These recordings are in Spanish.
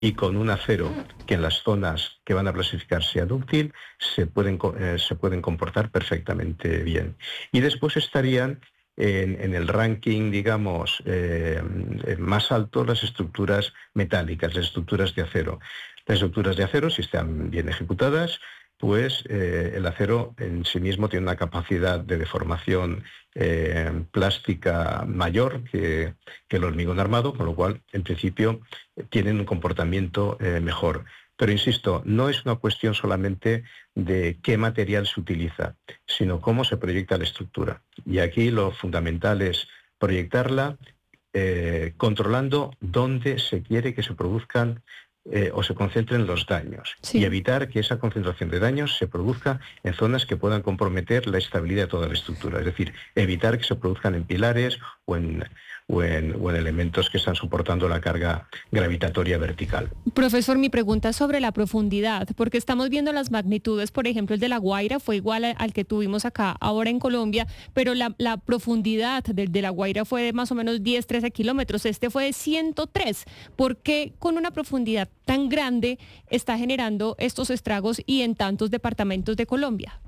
y con un acero que en las zonas que van a plasificar sea dúctil, se pueden comportar perfectamente bien. Y después estarían en el ranking, digamos, más alto las estructuras metálicas, las estructuras de acero. Las estructuras de acero, si están bien ejecutadas, pues el acero en sí mismo tiene una capacidad de deformación plástica mayor que el hormigón armado, con lo cual, en principio, tienen un comportamiento mejor. Pero insisto, no es una cuestión solamente de qué material se utiliza, sino cómo se proyecta la estructura. Y aquí lo fundamental es proyectarla controlando dónde se quiere que se produzcan o se concentren los daños, y Sí. evitar que esa concentración de daños se produzca en zonas que puedan comprometer la estabilidad de toda la estructura. Es decir, evitar que se produzcan en pilares o en elementos que están soportando la carga gravitatoria vertical. Profesor, mi pregunta es sobre la profundidad, porque estamos viendo las magnitudes, por ejemplo, el de La Guaira fue igual al que tuvimos acá ahora en Colombia, pero la profundidad del de La Guaira fue de más o menos 10, 13 kilómetros, este fue de 103. ¿Por qué con una profundidad tan grande está generando estos estragos y en tantos departamentos de Colombia?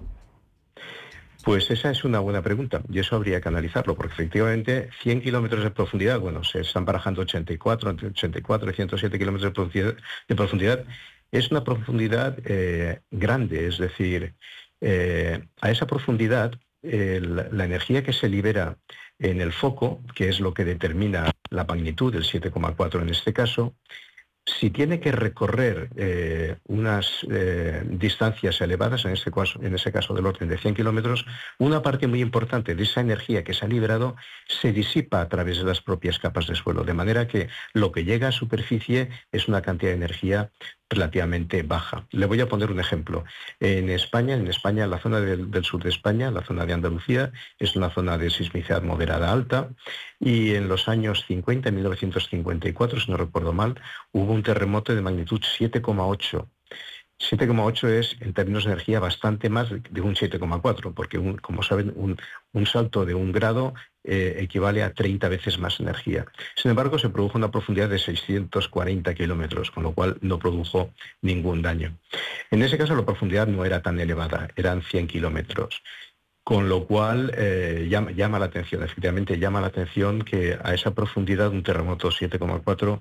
Pues esa es una buena pregunta y eso habría que analizarlo, porque efectivamente 100 kilómetros de profundidad, bueno, se están barajando 84, entre 84 y 107 kilómetros de profundidad, es una profundidad grande, es decir, a esa profundidad la energía que se libera en el foco, que es lo que determina la magnitud del 7,4 en este caso, si tiene que recorrer unas distancias elevadas, en ese caso del orden de 100 kilómetros, una parte muy importante de esa energía que se ha liberado se disipa a través de las propias capas de suelo, de manera que lo que llega a superficie es una cantidad de energía relativamente baja. Le voy a poner un ejemplo. En España, la zona del sur de España, la zona de Andalucía, es una zona de sismicidad moderada alta, y en los años 50, en 1954, si no recuerdo mal, hubo un terremoto de magnitud 7,8. 7,8 es, en términos de energía, bastante más de un 7,4, porque, como saben, un salto de 1 grado equivale a 30 veces más energía. Sin embargo, se produjo una profundidad de 640 kilómetros, con lo cual no produjo ningún daño. En ese caso, la profundidad no era tan elevada, eran 100 kilómetros. Con lo cual llama la atención, efectivamente llama la atención que a esa profundidad un terremoto 7,4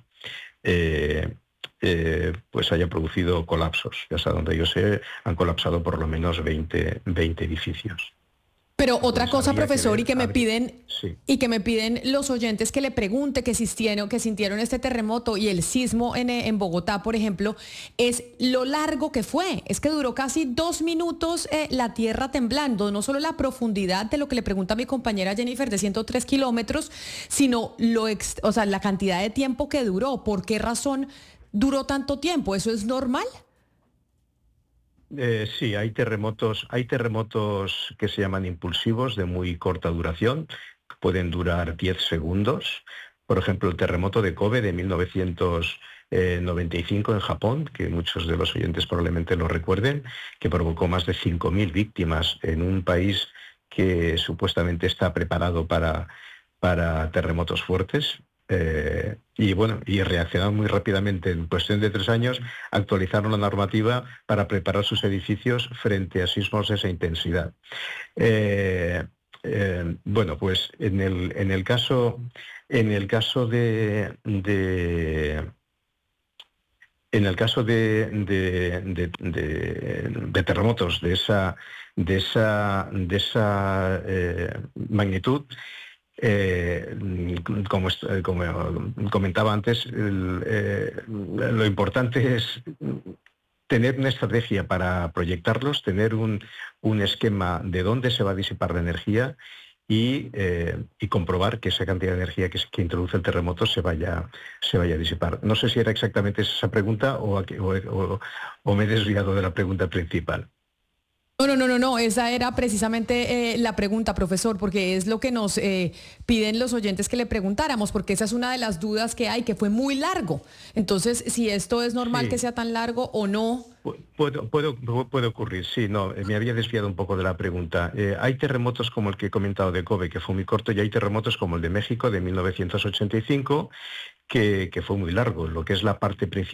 pues haya producido colapsos. Hasta donde yo sé, han colapsado por lo menos 20 edificios. Pero otra Entonces cosa, habría que profesor, ver, sí. y que me piden los oyentes que le pregunte que sintieron este terremoto y el sismo en Bogotá, por ejemplo, es lo largo que fue. Es que duró casi 2 minutos la tierra temblando, no solo la profundidad de lo que le pregunta mi compañera Jennifer de 103 kilómetros, sino o sea, la cantidad de tiempo que duró. ¿Por qué razón duró tanto tiempo? ¿Eso es normal? Sí, hay terremotos que se llaman impulsivos de muy corta duración, que pueden durar 10 segundos. Por ejemplo, el terremoto de Kobe de 1995 en Japón, que muchos de los oyentes probablemente lo recuerden, que provocó más de 5.000 víctimas en un país que supuestamente está preparado para terremotos fuertes. Y bueno, y reaccionaron muy rápidamente. En cuestión de 3 años actualizaron la normativa para preparar sus edificios frente a sismos de esa intensidad. Bueno, pues en el caso de terremotos de esa magnitud, como comentaba antes, lo importante es tener una estrategia para proyectarlos, tener un esquema de dónde se va a disipar la energía y comprobar que esa cantidad de energía que introduce el terremoto se vaya a disipar. No sé si era exactamente esa pregunta o me he desviado de la pregunta principal. No, esa era precisamente la pregunta, profesor, porque es lo que nos piden los oyentes que le preguntáramos, porque esa es una de las dudas que hay, que fue muy largo. Entonces, si esto es normal que Sí. sea tan largo o no. Puede ocurrir, sí, no, me había desviado un poco de la pregunta. Hay terremotos como el que he comentado de Kobe, que fue muy corto, y hay terremotos como el de México de 1985, que fue muy largo. Lo que es la parte principal